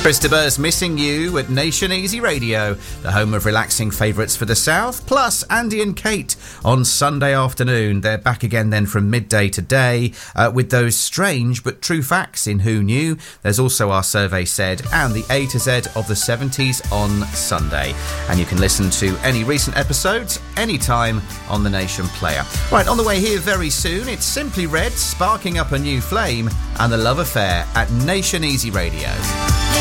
Chris de Burgh's Missing You at Nation Easy Radio, the home of relaxing favourites for the South, plus Andy and Kate on Sunday afternoon. They're back again then from midday today with those strange but true facts in Who Knew. There's also Our Survey Said and the A to Z of the 70s on Sunday. And you can listen to any recent episodes anytime on the Nation Player. Right, on the way here very soon, it's Simply Red sparking up a new flame and the love affair at Nation Easy Radio.